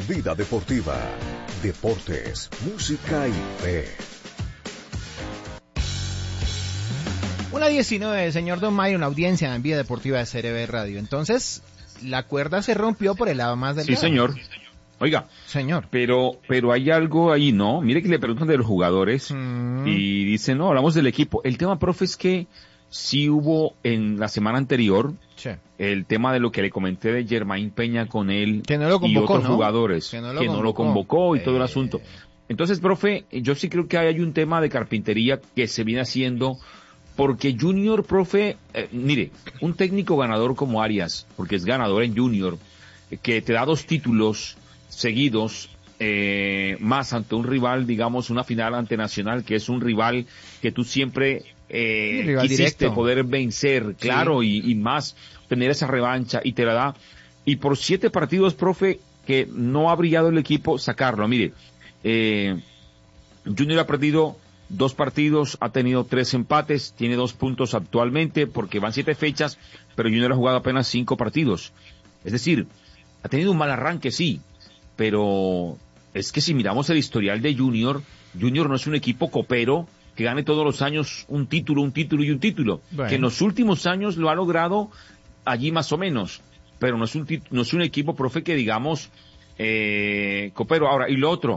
Vida deportiva, deportes, música y fe. 1:19, señor Don Mayo, una audiencia en Vida Deportiva de CRB Radio. Entonces, la cuerda se rompió por el lado más delgado. Sí, señor. Oiga, señor. Pero hay algo ahí, ¿no? Mire que le preguntan de los jugadores y dicen, no, hablamos del equipo. El tema, profe, es que sí hubo en la semana anterior el tema de lo que le comenté de Germain Peña con él que no lo convocó, y otros jugadores, que no lo convocó y todo el asunto. Entonces, profe, yo sí creo que hay un tema de carpintería que se viene haciendo porque Junior, profe, mire, un técnico ganador como Arias, porque es ganador en Junior, que te da 2 títulos seguidos, más ante un rival, digamos, una final ante Nacional, que es un rival que tú siempre quisiste directo. Poder vencer, claro, y más, tener esa revancha, y te la da. Y por 7 partidos, profe, que no ha brillado el equipo, sacarlo. Mire, Junior ha perdido 2 partidos, ha tenido 3 empates, tiene 2 puntos actualmente, porque van 7 fechas, pero Junior ha jugado apenas 5 partidos. Es decir, ha tenido un mal arranque, sí, pero es que si miramos el historial de Junior no es un equipo copero que gane todos los años un título y un título. Bueno. Que en los últimos años lo ha logrado allí más o menos, pero no es un equipo, profe, que digamos copero. Ahora, y lo otro,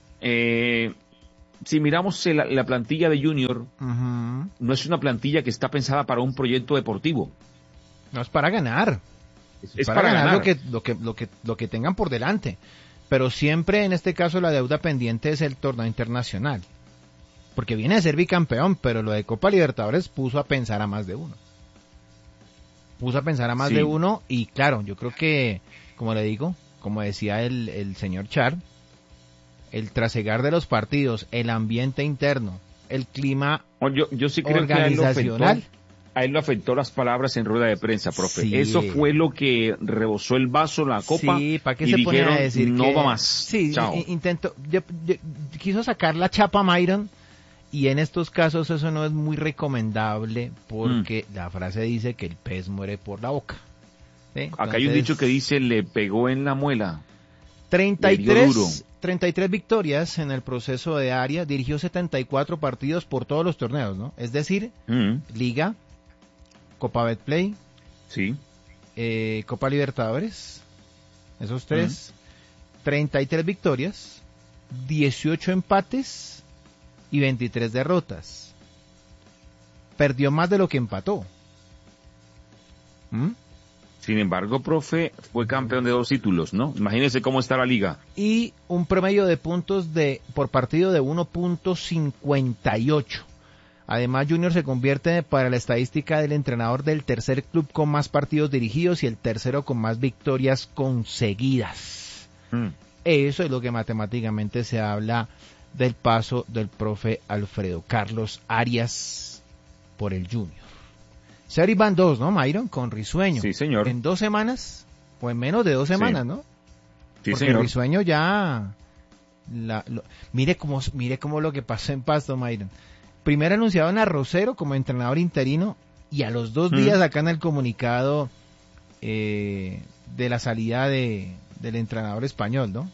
si miramos la plantilla de Junior, no es una plantilla que está pensada para un proyecto deportivo. No es para ganar. Es para ganar lo que tengan por delante. Pero siempre, en este caso, la deuda pendiente es el torneo internacional. Porque viene a ser bicampeón, pero lo de Copa Libertadores puso a pensar a más de uno. De uno, y claro, yo creo que, como le digo, como decía el señor Char, el trasegar de los partidos, el ambiente interno, el clima yo sí creo organizacional. Que a él lo afectó las palabras en rueda de prensa, profe. Sí. Eso fue lo que rebosó el vaso, la copa, ¿para qué y se dijeron, a decir no que... va más. Sí, chao. Quiso sacar la chapa a Myron, y en estos casos eso no es muy recomendable, porque la frase dice que el pez muere por la boca. ¿Sí? Entonces, acá hay un dicho que dice, le pegó en la muela. 33 victorias en el proceso de Arias, dirigió 74 partidos por todos los torneos, ¿no? Es decir, Liga, Copa Betplay, sí, Copa Libertadores, esos 3, 33 victorias, 18 empates y 23 derrotas. Perdió más de lo que empató. Sin embargo, profe, fue campeón de 2 títulos, ¿no? Imagínese cómo está la liga. Y un promedio de puntos por partido de 1.58. Además, Junior se convierte para la estadística del entrenador del tercer club con más partidos dirigidos y el tercero con más victorias conseguidas. Eso es lo que matemáticamente se habla del paso del profe Alfredo Carlos Arias por el Junior. Serie van 2, ¿no, Myron? Con Risueño. Sí, señor. En 2 semanas, o en menos de 2 semanas, ¿no? Sí, porque señor. Risueño ya... Mire cómo lo que pasó en Pasto, Myron. Primero anunciaron a Rosero como entrenador interino, y a los 2 días sacan el comunicado de la salida del entrenador español, ¿no?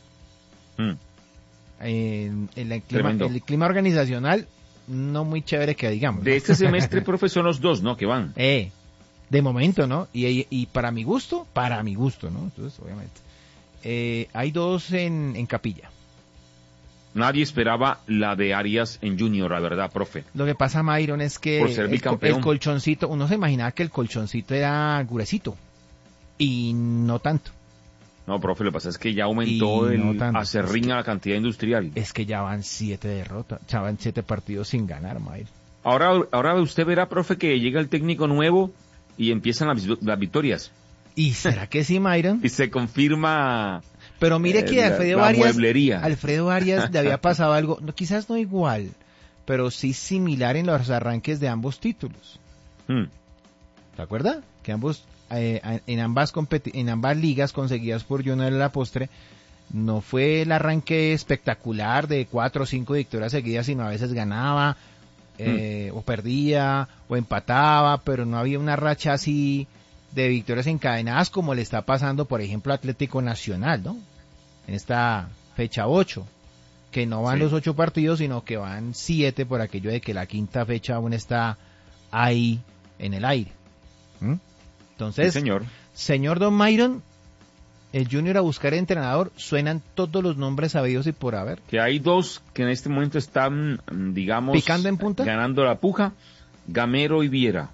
El clima organizacional no muy chévere que digamos, ¿no? De este semestre, profe, son los 2, ¿no? Que van. De momento, ¿no? Y para mi gusto, ¿no? Entonces, obviamente. Hay 2 en Capilla. Nadie esperaba la de Arias en Junior, la verdad, profe. Lo que pasa, Myron, es que por ser bicampeón, el colchoncito, uno se imaginaba que el colchoncito era gruesito, y no tanto. No, profe, lo que pasa es que ya aumentó acerriña la cantidad industrial. Es que ya van 7 derrotas, ya van 7 partidos sin ganar, Myron. Ahora usted verá, profe, que llega el técnico nuevo y empiezan las victorias. ¿Y será que sí, Myron? Y se confirma... Pero mire que Alfredo Arias le había pasado algo, quizás no igual, pero sí similar en los arranques de ambos títulos. ¿Se acuerda? Que ambos en ambas ligas conseguidas por Junior en la postre, no fue el arranque espectacular de 4 o 5 victorias seguidas, sino a veces ganaba, o perdía, o empataba, pero no había una racha así de victorias encadenadas como le está pasando, por ejemplo, a Atlético Nacional, ¿no? en esta fecha 8, que no van los 8 partidos, sino que van 7 por aquello de que la quinta fecha aún está ahí en el aire. Entonces, sí, señor Don Myron, el Junior a buscar entrenador, suenan todos los nombres sabidos y por haber. Que hay 2 que en este momento están, digamos, picando en punta, ganando la puja, Gamero y Viera.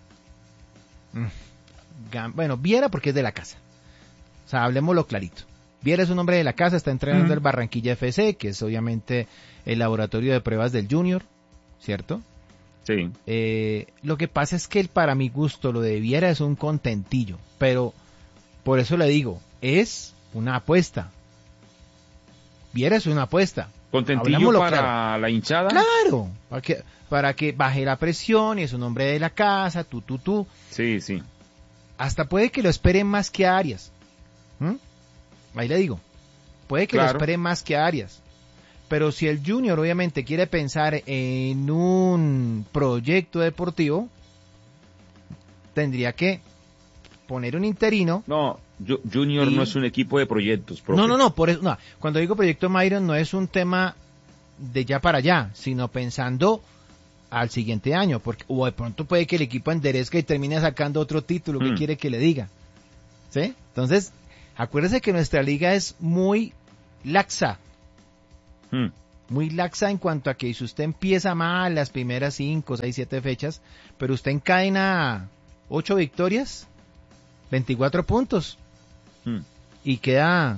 Bueno, Viera porque es de la casa. O sea, hablemoslo clarito. Viera es un hombre de la casa, está entrenando el Barranquilla FC, que es obviamente el laboratorio de pruebas del Junior, ¿cierto? Sí. Lo que pasa es que para mi gusto lo de Viera es un contentillo, pero por eso le digo, es una apuesta. Viera es una apuesta. ¿Contentillo para la hinchada? Claro, para que baje la presión y es un hombre de la casa, tú. Sí, sí. Hasta puede que lo esperen más que a Arias. Ahí le digo, puede que lo esperen más que a Arias. Pero si el Junior obviamente quiere pensar en un proyecto deportivo, tendría que poner un interino. No, Junior no es un equipo de proyectos, profe. No, por eso, no. Cuando digo proyecto Myron no es un tema de ya para allá, sino pensando al siguiente año, porque o de pronto puede que el equipo enderezca y termine sacando otro título que quiere que le diga. ¿Sí? Entonces, acuérdese que nuestra liga es muy laxa. Muy laxa en cuanto a que si usted empieza mal las primeras 5, 6, 7 fechas, pero usted encadena 8 victorias, 24 puntos y queda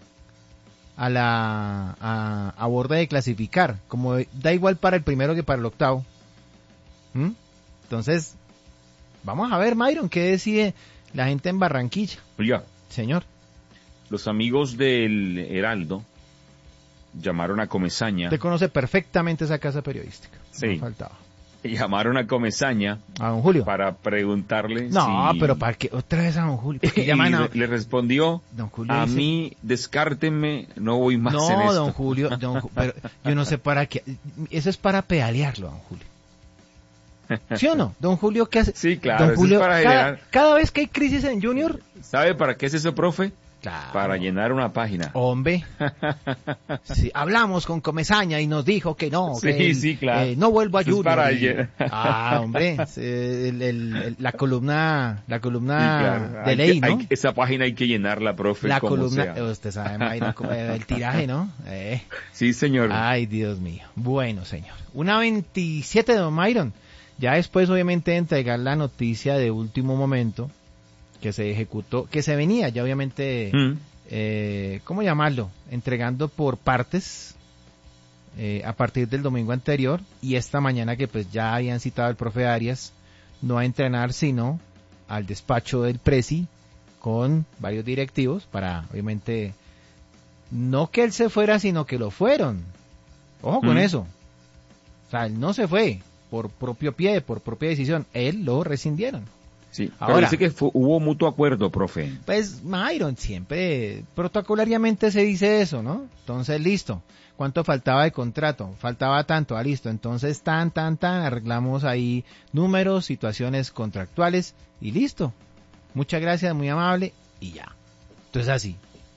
a borde de clasificar, como da igual para el primero que para el octavo. Entonces, vamos a ver, Myron, qué decide la gente en Barranquilla. Oiga, señor, los amigos del Heraldo llamaron a Comesaña. Usted conoce perfectamente esa casa periodística. Sí. No faltaba. Llamaron a Comesaña. A don Julio. Para preguntarle pero ¿para qué? Otra vez a don Julio. Le respondió, don Julio a mí, descártenme, no voy más en esto. No, don Julio, pero yo no sé para qué. Eso es para pedalearlo, don Julio. ¿Sí o no? Don Julio, ¿qué hace? Sí, claro, don Julio, es para generar... cada vez que hay crisis en Junior... ¿Sabe para qué es eso, profe? Claro. Para llenar una página. Hombre, sí, hablamos con Comesaña y nos dijo que no, sí, claro. No vuelvo a Junior. Hombre, la columna claro. de ley, ¿no? Esa página hay que llenarla, profe. La columna, usted sabe, Mayra, el tiraje, ¿no? Sí, señor. Ay, Dios mío. Bueno, señor. 1:27 de don Myron. Ya después, obviamente, de entregar la noticia de último momento que se ejecutó, que se venía ya obviamente, ¿cómo llamarlo? Entregando por partes a partir del domingo anterior y esta mañana que pues ya habían citado al profe Arias no a entrenar sino al despacho del Presi con varios directivos para obviamente no que él se fuera sino que lo fueron. Ojo con eso. O sea, él no se fue por propio pie, por propia decisión, él lo rescindieron. Sí, ahora, pero dice que hubo mutuo acuerdo, profe. Pues, Myron, siempre protocolariamente se dice eso, ¿no? Entonces, listo. ¿Cuánto faltaba de contrato? Faltaba tanto, listo. Entonces, arreglamos ahí números, situaciones contractuales y listo. Muchas gracias, muy amable y ya. Entonces, así.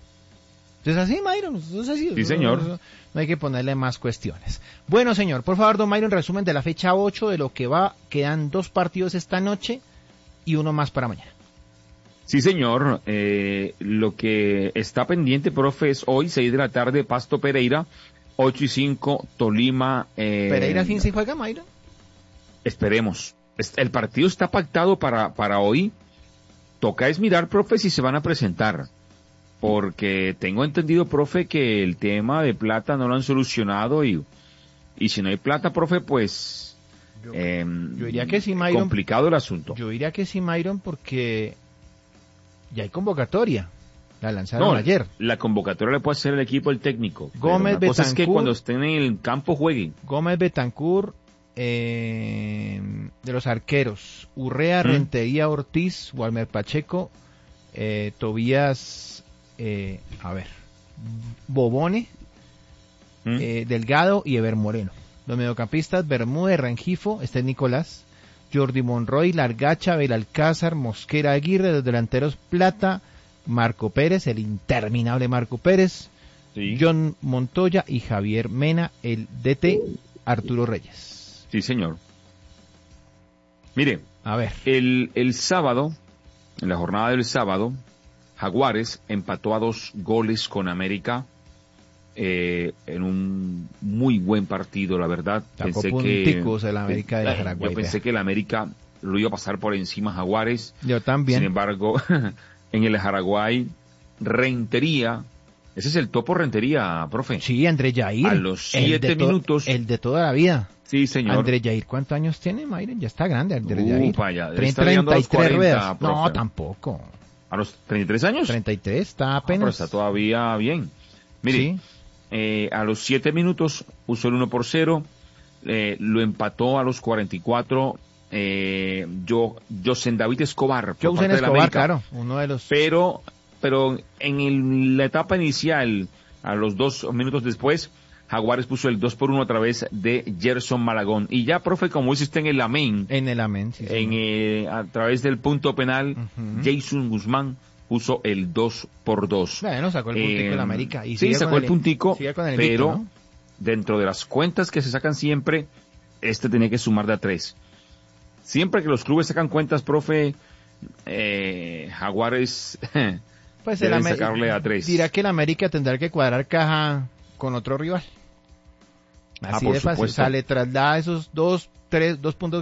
Myron. Entonces, así. Sí, señor. No hay que ponerle más cuestiones. Bueno, señor, por favor, don Myron, resumen de la fecha 8 de lo que va. Quedan 2 partidos esta noche y uno más para mañana. Sí, señor. Lo que está pendiente, profe, es hoy, 6 de la tarde, Pasto Pereira, 8:05, Tolima. ¿Pereira al fin se juega, Myron? Esperemos. El partido está pactado para hoy. Toca es mirar, profe, si se van a presentar. Porque tengo entendido, profe, que el tema de plata no lo han solucionado y si no hay plata, profe, pues... Yo diría que sí, Myron. Complicado el asunto. Yo diría que sí, Myron, porque ya hay convocatoria. La lanzaron ayer. La convocatoria le puede hacer el equipo, el técnico. Gómez, Betancourt. Es que cuando estén en el campo jueguen. Gómez, Betancourt, de los arqueros. Urrea, Rentería, Ortiz, Walmer Pacheco, Tobías, Bobone, Delgado y Ever Moreno. Los mediocampistas, Bermúdez, Rengifo, Nicolás, Jordi Monroy, Largacha, Belalcázar, Mosquera, Aguirre, los delanteros Plata, Marco Pérez, el interminable Marco Pérez, Sí. John Montoya y Javier Mena, el DT Arturo Reyes. Sí, señor. Mire, a ver. El sábado, en la jornada del sábado, Jaguares empató a 2 goles con América en un muy buen partido, la verdad. Sacó punticos el América de Jaraguay. Yo pensé que el América lo iba a pasar por encima a Jaguares. Yo también. Sin embargo, en el Jaraguay, Rentería, ese es el topo Rentería, profe. Sí, André Yair. A los 7 minutos. El de toda la vida. Sí, señor. André Yair, ¿cuántos años tiene, Mayren? Ya está grande, André Yair. Ya, 33 ruedas. Profe. No, tampoco. ¿A los 33 años? 33, está apenas. Pero está todavía bien. Mire, sí. A los 7 minutos puso el 1-0, lo empató a los 44, José David Escobar. José Escobar, claro, uno de los... Pero en la etapa inicial, a los 2 minutos después, Jaguares puso el 2-1 a través de Gerson Malagón. Y ya, profe, como dice usted en el amén. En el amén, sí. A través del punto penal, Jason Guzmán puso el 2-2. Bueno, sacó el puntico en América. Y sí, sacó el puntico, pero invicto, ¿no? Dentro de las cuentas que se sacan siempre, tenía que sumar de a 3. Siempre que los clubes sacan cuentas, profe, Jaguares pues deben sacarle a 3. Dirá que el América tendrá que cuadrar caja con otro rival. Así de fácil. O sea, le traslada esos 2 puntos